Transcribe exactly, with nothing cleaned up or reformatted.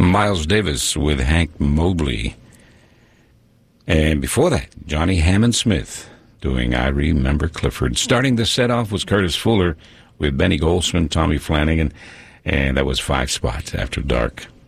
Miles Davis with Hank Mobley. And before that, Johnny Hammond Smith doing I Remember Clifford. Starting the set off was Curtis Fuller with Benny Goldsman, Tommy Flanagan, and that was Five Spots After Dark.